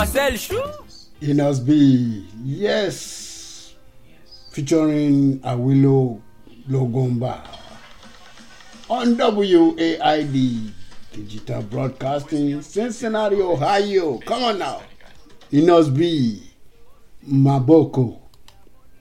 Marcel Chou. Enos B, yes, featuring Awilo Logomba on WAID Digital Broadcasting, Cincinnati, Ohio. Come on now. Enos B, Maboko.